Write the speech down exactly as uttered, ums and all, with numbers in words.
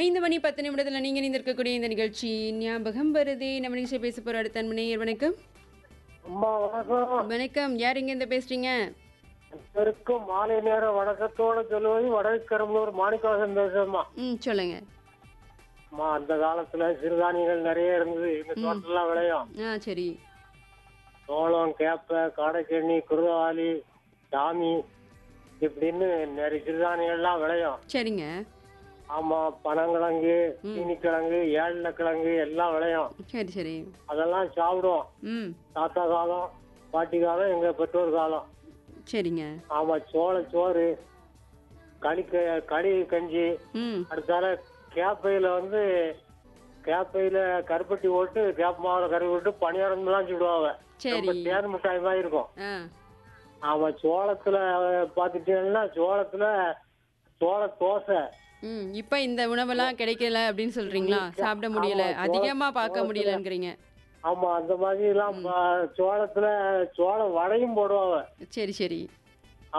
ஐந்து மணி பத்து நிமிடத்துல நீங்க இணைந்திருக்கக்கூடிய இந்த நிகழ்ச்சி ஞாபகம் வருதே. நம்ம நிகழ்ச்சியை பேச போற அடுத்த அன்பு நேயர் வணக்கம். அம்மா வணக்கம். வணக்கம். யார் இங்க இருந்து பேசுறீங்க? அனைவருக்கும் மாலை நேர வணக்கத்தோட சொல்லுவது வடக்கரம்பூர் மாணிக்கவாசன் பேசுறேம்மா. ம் சொல்லுங்க. அம்மா அந்த காலத்துல சிறுதானியங்கள் நிறைய இருந்தது. எங்க தோட்டம்லாம் விளையும். ஆ சரி. சோளம், கேப்பை, காடைக்கண்ணி, குருவாலி, சாமி இப்படின்னு நிறைய சிறுதானியங்கள்லாம் விளையும். சரிங்க. ஆமா, பனங்கிழங்கு, சீனிக்கிழங்கு, ஏழக்கிழங்கு எல்லாம் விளையும். சரி சரி. அதெல்லாம் சாப்பிடுவோம். ம் தாத்தா காலம், பாட்டி காலம், எங்க பெற்றோர் காலம். சரிங்க. ஆமா, சோள சோறு, களி க- களி கஞ்சி. ம் அடுத்தால கேப்பையில வந்து கேப்பையில கருப்பட்டி போட்டு கேப்ப மாவுல கருப்பி விட்டு பணியாரம்லாம் சுடுவாங்க. சரி. ரொம்ப தேன் மிட்டாய் மாதிரி இருக்கும். ஆ ஆமா, சோளத்துல பாத்துட்டீங்கன்னா சோளத்துல சோள தோசை. ம் இப்ப இந்த உணவெல்லாம் கிடைக்கல அப்படின்னு சொல்றீங்களா? சாப்பிட முடியல, ஆமா, அதிகமா சோள- பார்க்க முடியலங்கிறீங்க. ஆமா, அந்த மாதிரி எல்லாம் பா- சோளத்துல சோள வடையும் போடுவாங்க. சரி சரி.